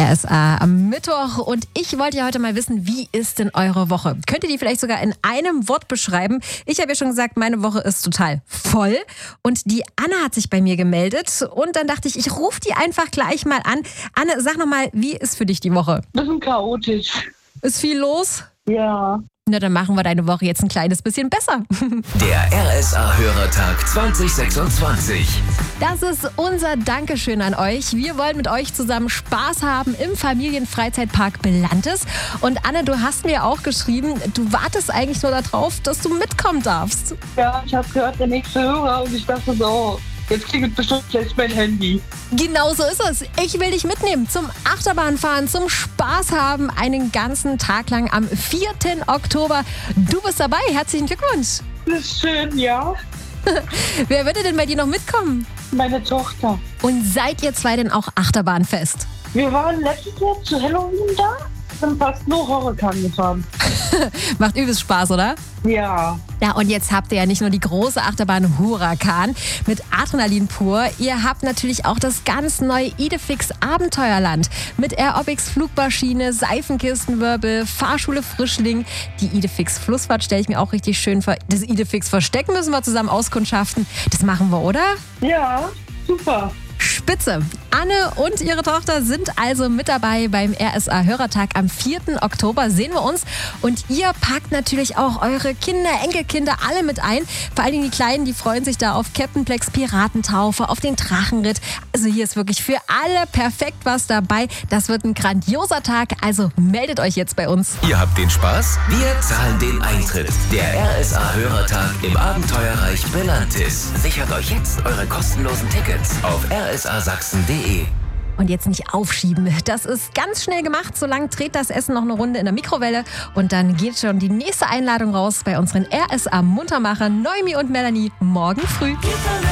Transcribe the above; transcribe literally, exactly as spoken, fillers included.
R S A am Mittwoch und ich wollte ja heute mal wissen, wie ist denn eure Woche? Könnt ihr die vielleicht sogar in einem Wort beschreiben? Ich habe ja schon gesagt, meine Woche ist total voll und die Anne hat sich bei mir gemeldet und dann dachte ich, ich rufe die einfach gleich mal an. Anne, sag nochmal, wie ist für dich die Woche? Bisschen chaotisch. Ist viel los? Ja. Na, dann machen wir deine Woche jetzt ein kleines bisschen besser. Der R S A-Hörertag zwanzig sechsundzwanzig. Das ist unser Dankeschön an euch. Wir wollen mit euch zusammen Spaß haben im Familienfreizeitpark Belantes. Und Anne, du hast mir auch geschrieben, du wartest eigentlich nur darauf, dass du mitkommen darfst. Ja, ich habe gehört, der nächste Hörer und ich dachte so, jetzt klingelt bestimmt gleich mein Handy. Genau so ist es. Ich will dich mitnehmen zum Achterbahnfahren, zum Spaß haben, einen ganzen Tag lang am vierten Oktober. Du bist dabei. Herzlichen Glückwunsch. Das ist schön, ja. Wer würde denn bei dir noch mitkommen? Meine Tochter. Und seid ihr zwei denn auch Achterbahnfest? Wir waren letztes Jahr zu Halloween da und fast nur Hurrikan gefahren. Macht übelst Spaß, oder? Ja. Ja, und jetzt habt ihr ja nicht nur die große Achterbahn Huracan mit Adrenalin pur, ihr habt natürlich auch das ganz neue Idefix Abenteuerland mit Aerobics Flugmaschine, Seifenkistenwirbel, Fahrschule Frischling. Die Idefix Flussfahrt stelle ich mir auch richtig schön vor. Das Idefix Versteck müssen wir zusammen auskundschaften. Das machen wir, oder? Ja, super. Spitze. Anne und ihre Tochter sind also mit dabei beim R S A-Hörertag am vierten Oktober. Sehen wir uns. Und ihr packt natürlich auch eure Kinder, Enkelkinder alle mit ein. Vor allen Dingen die Kleinen, die freuen sich da auf Captain Plex Piratentaufe, auf den Drachenritt. Also hier ist wirklich für alle perfekt was dabei. Das wird ein grandioser Tag. Also meldet euch jetzt bei uns. Ihr habt den Spaß? Wir zahlen den Eintritt. Der R S A-Hörertag im Abenteuerreich Belantes. Sichert euch jetzt eure kostenlosen Tickets auf r s a sachsen punkt d e. Und jetzt nicht aufschieben. Das ist ganz schnell gemacht. Solange dreht das Essen noch eine Runde in der Mikrowelle. Und dann geht schon die nächste Einladung raus bei unseren R S A-Muntermachern Noemi und Melanie morgen früh.